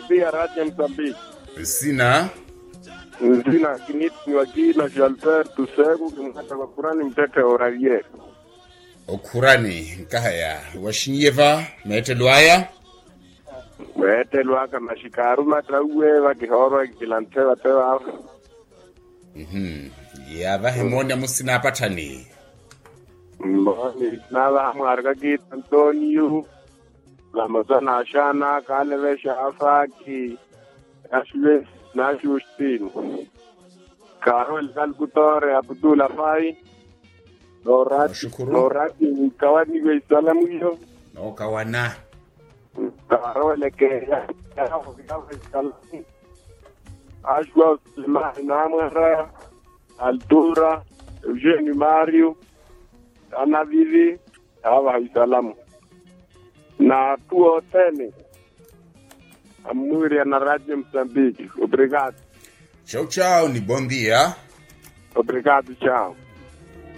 dia Radio Msambiki. Sina Kiniti wakila Jalberto Segu kimata kwa Kurani mtete orarie. Okurani nkahaya washinyeva mete luaya Mete luaka mashikaru matrawe wakihoro kilantewa tewa. Yava hemonia musina patani. Mboni nala marga git Antonio la mazana ashana kalevesha afaki ashwe nashushtin Carol Calcutore Abdullah Fai Lorati kawani we salamu hiyo no kawana Carol ke Ashwa Namara Altura Eugênio Mario Ana Vivi hawa salamu na tuo tene Amuri na Radio Msambiki. Obrigado. Ciao ciao, ni bom dia. Obrigado, tchau.